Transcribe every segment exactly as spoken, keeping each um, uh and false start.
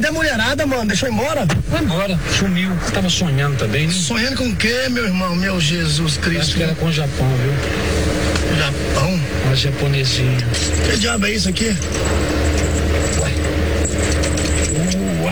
Cadê a mulherada, mano? Deixou embora? Foi embora, sumiu. Tava sonhando também, né? Sonhando com o quê, meu irmão? Meu Jesus Cristo. Acho que era com o Japão, viu? Japão? Uma japonesinha. Que diabo é isso aqui? Ué. Ué.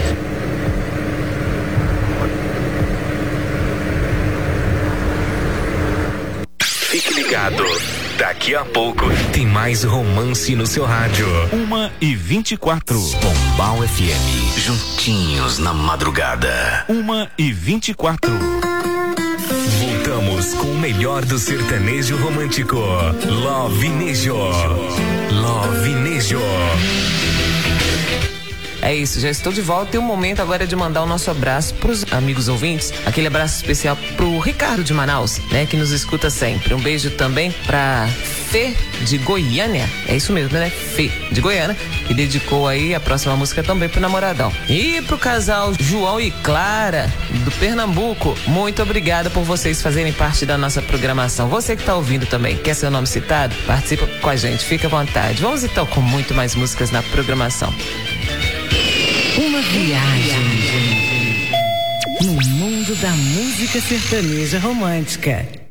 Fique ligado. Daqui a pouco tem mais romance no seu rádio. Uma e vinte e quatro. Pombal F M. Juntinhos na madrugada. Uma e vinte e quatro. Voltamos com o melhor do sertanejo romântico. Lovinejo. Lovinejo. É isso, já estou de volta e o momento agora é de mandar o nosso abraço pros amigos ouvintes, aquele abraço especial pro Ricardo de Manaus, né, que nos escuta sempre. Um beijo também pra Fê de Goiânia, é isso mesmo, né, Fê de Goiânia, que dedicou aí a próxima música também pro namoradão. E pro casal João e Clara, do Pernambuco, muito obrigada por vocês fazerem parte da nossa programação. Você que tá ouvindo também, quer seu nome citado? Participa com a gente, fica à vontade. Vamos então com muito mais músicas na programação. Uma viagem no mundo da música sertaneja romântica.